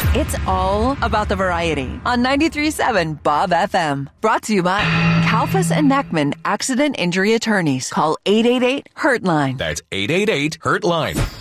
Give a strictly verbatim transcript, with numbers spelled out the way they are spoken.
It's all about the variety on ninety-three point seven Bob F M. Brought to you by Kalfas and Neckman Accident Injury Attorneys. Call eight eight eight, hurt line. That's eight eight eight, hurt line.